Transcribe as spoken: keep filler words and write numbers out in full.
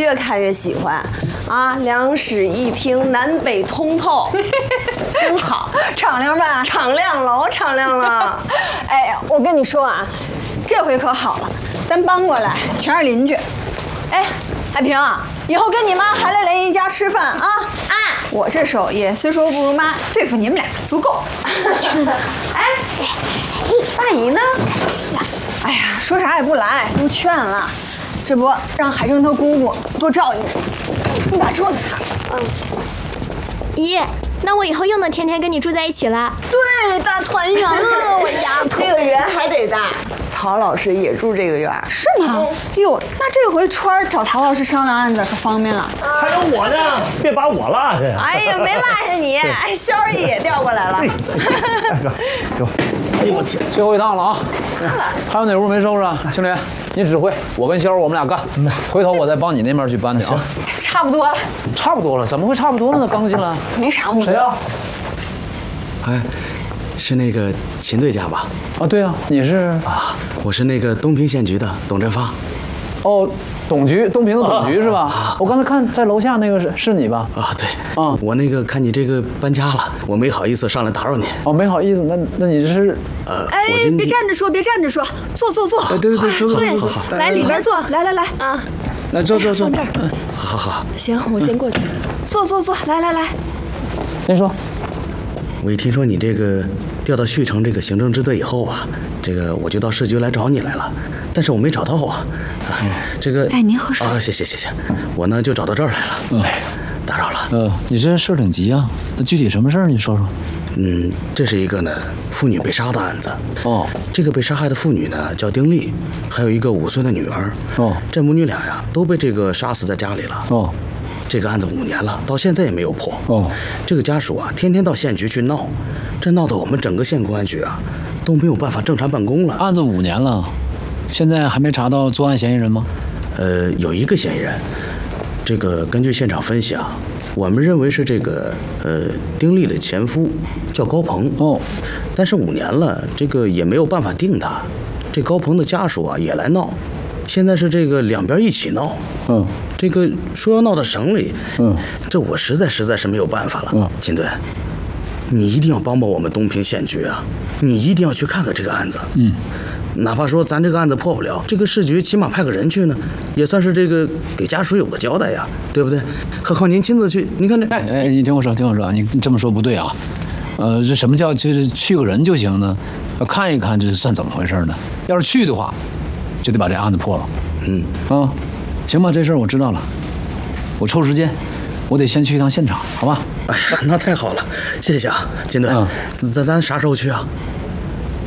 越看越喜欢，啊，两室一厅，南北通透，真好， 敞亮吧？ 敞亮，老敞亮了。 哎，我跟你说啊，这回可好了，咱搬过来全是邻居。哎，海平，以后跟你妈还来联谊家吃饭啊！啊，我这手艺虽说不如妈，对付你们俩足够。 哎，大姨呢？ 哎呀，说啥也不来，都劝了。这不让海生他姑姑多照应你，你把桌子擦了。嗯。 姨，那我以后又能天天跟你住在一起了。 对，大团圆了，我丫头。 这个园还得大。曹老师也住这个院儿， 是吗？哟，那这回川儿找曹老师商量案子可方便了。 还有我呢，别把我落下。 哎呀，没落下你，哎，肖儿也调过来了。 给我，哎呦我天！ 最后一趟了啊！还有哪屋没收拾啊？经理，你指挥，我跟肖儿我们俩干。回头我再帮你那边去搬去啊。 差不多了。 差不多了？怎么会差不多了呢？刚进来。 没啥误会。 谁啊？ 哎，是那个秦队家吧？ 啊，对啊，你是啊，我是那个东平县局的董振发。 哦，董局，东平的董局是吧？ 啊、 我刚才看在楼下那个是是你吧？ 啊，对。 啊， 我那个看你这个搬家了，我没好意思上来打扰你。 哦，没好意思，那那你这是呃， 哎，别站着说，别站着说，坐坐坐。 哎，对对对，坐坐坐。 好好， 来里边坐，来来来啊， 来坐坐坐。 放这儿。 好好好。 行，我先过去。 坐坐坐，来来来。 您说。 我一听说你这个调到旭城这个行政支队以后啊，这个我就到市局来找你来了，但是我没找到啊。啊，这个哎，您喝水啊，谢谢谢谢，我呢就找到这儿来了。嗯，打扰了。 呃，你这事儿挺急啊，那具体什么事儿？你说说。 嗯，这是一个呢妇女被杀的案子。 哦， 这个被杀害的妇女呢叫丁丽，还有一个五岁的女儿。 哦， 这母女俩呀都被这个杀死在家里了。 哦。 这个案子五年了，到现在也没有破。 哦， 这个家属啊，天天到县局去闹，这闹得我们整个县公安局啊都没有办法正常办公了。 案子五年了，现在还没查到作案嫌疑人吗？ 呃，有一个嫌疑人，这个根据现场分析啊，我们认为是这个呃丁丽的前夫，叫高鹏。 哦， 但是五年了，这个也没有办法定他。这高鹏的家属啊也来闹，现在是这个两边一起闹。 嗯。 这个说要闹到省里， 嗯， 这我实在实在是没有办法了。 嗯， 秦队，你一定要帮帮我们东平县局啊！你一定要去看看这个案子。 嗯， 哪怕说咱这个案子破不了，这个市局起码派个人去呢，也算是这个给家属有个交代呀，对不对？何况您亲自去，你看这…… 哎哎，你听我说，听我说，你这么说不对啊。呃，这什么叫就是去个人就行呢？要看一看这算怎么回事呢？要是去的话，就得把这案子破了。 嗯啊。行吧，这事儿我知道了，我抽时间，我得先去一趟现场，好吧？ 哎呀，那太好了，谢谢啊，金队。 嗯， 咱咱啥时候去啊？